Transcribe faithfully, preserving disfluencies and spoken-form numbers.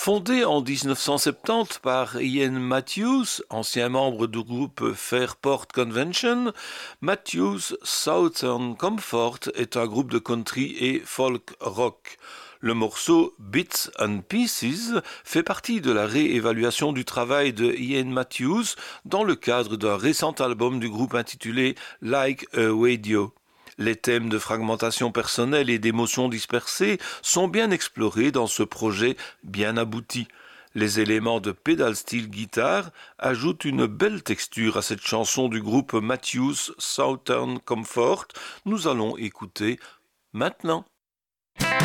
Fondé en dix-neuf cent soixante-dix par Ian Matthews, ancien membre du groupe Fairport Convention, Matthews Southern Comfort est un groupe de country et folk rock. Le morceau Bits and Pieces fait partie de la réévaluation du travail de Ian Matthews dans le cadre d'un récent album du groupe intitulé Like a Radio. Les thèmes de fragmentation personnelle et d'émotions dispersées sont bien explorés dans ce projet bien abouti. Les éléments de pedal steel guitare ajoutent une belle texture à cette chanson du groupe Matthews Southern Comfort. Nous allons écouter maintenant.